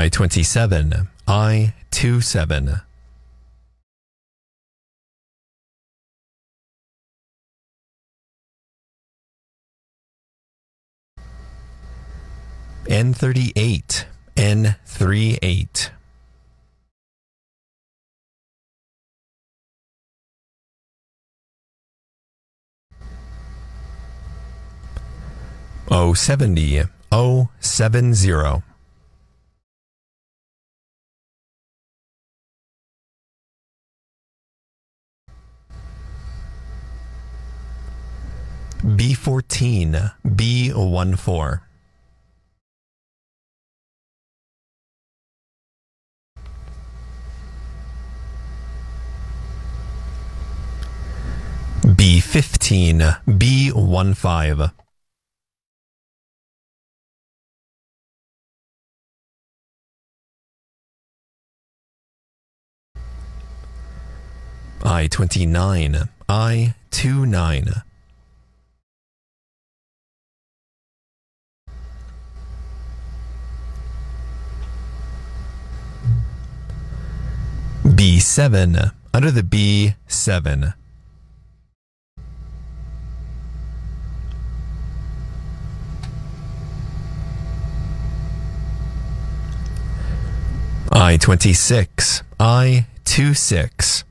I-27, I-27. N38, N38. O70, O70. B14, B14. B15, B15. I-29, I-29. B7, under the B7. I-26, I-26.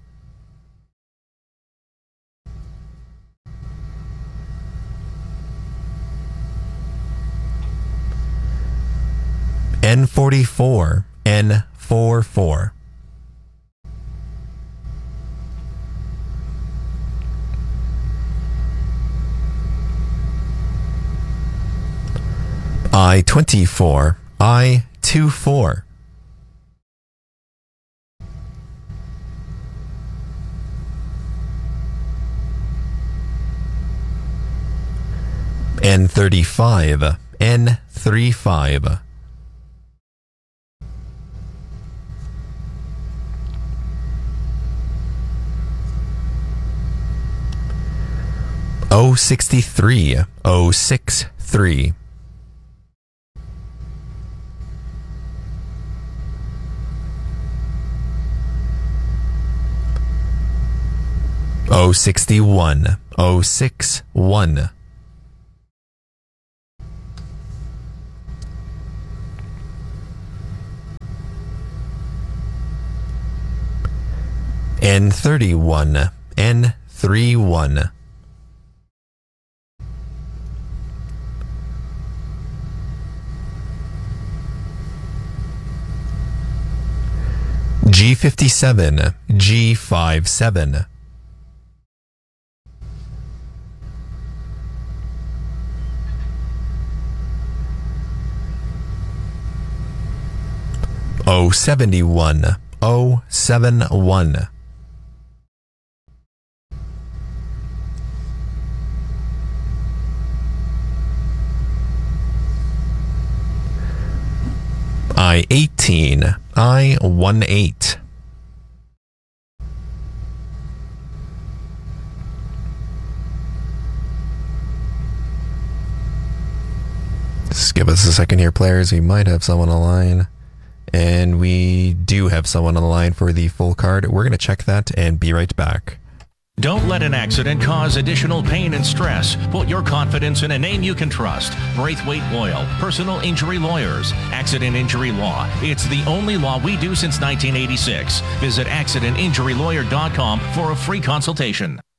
N44, N44. I-24, I-24. N35, N35. O63, O63. O61, O61. N31, N31. G57, G57. O71, O71. I-18, I-18. Just give us a second here, players. We might have someone on the line. And we do have someone on the line for the full card. We're going to check that and be right back. Don't let an accident cause additional pain and stress. Put your confidence in a name you can trust. Braithwaite Loyal, personal injury lawyers. Accident injury law. It's the only law we do since 1986. Visit accidentinjurylawyer.com for a free consultation.